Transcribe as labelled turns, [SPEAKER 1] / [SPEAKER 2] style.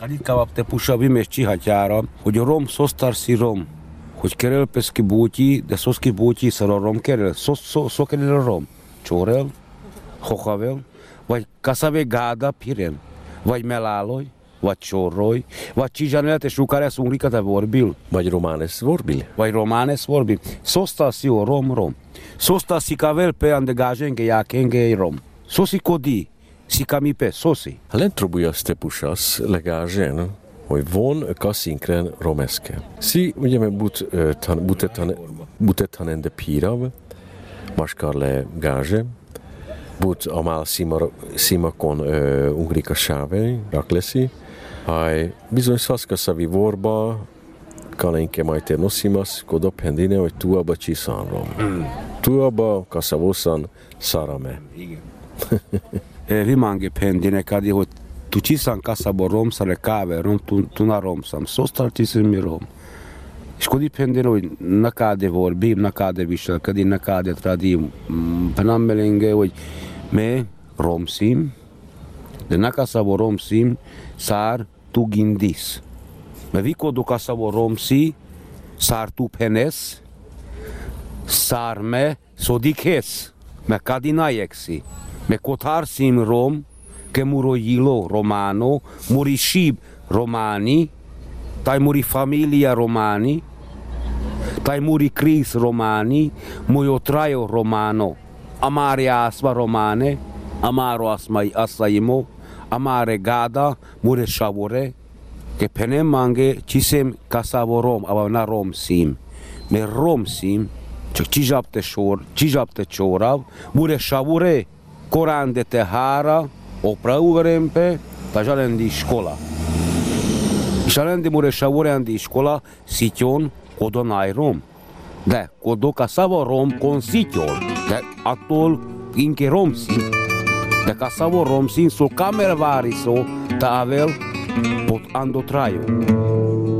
[SPEAKER 1] Alikava te pušavi mešči haťára, hogy rom sostar si rom, hogy kerel peski búti, de soski búti szara rom kerel, so kerel rom, csórel, hochavel, vagy kaszave gáda piren, vagy meláloj, vagy csórroj, vagy csizsanelet és rukáres unrikata vorbil.
[SPEAKER 2] Vagy románes vorbil.
[SPEAKER 1] Vagy románes vorbil. Sostar si o rom. Sostar si kavel pe andegázsenge jákenge rom. Sosi kodi. Sikami pe, sosi.
[SPEAKER 2] Len trobujas te pušas legážen, hogy von kasinkren romeske. Si, ugye me butet de pírav, maskar le gáže, but amál simakon ungrika sávej, raklesi, haj bizony szaszkaszavi vorba, kanenke majte nosimas, kodo pendine, hogy tuaba csiszanrom. Tuaba kaszavosan szarame.
[SPEAKER 1] Igen. Vimange pendine, kadi, hogy tu csiszan kaszabo romszare káve, tu na romszam, szósztal csiszimi rom. És kodi pendine, hogy nakade vorbi, nakade viselkedi, nakade tradi, penammelenge, hogy me romszim, de nakaszabo romszim, szár tu gindis. Me vikodo kaszabo romsi, szár tu penes, szár me sodikhes, me kadinajeksi. Me kotarsim rom, ke muroilo romano, muri shib romani, tai muri familia romani, tai muri kris romani, mujo trajo romano, amare asma romane, amaro asmai asaimo, amare gada, mure shavore, ke penem mange chisem kasavo rom, aba na rom sim, me rom sim, csak csizsapte csorav, mure shavore, korán de te hára, opra uverempe, ta žalendi škola. Žalendi mure šavorendi škola, sitjon, kodo naj rom. De, kodo kasavo rom kon sitjon. De, attól inke rom szín. De kasavo rom szín, szó kamervári szó, ta avel pot ando trajo.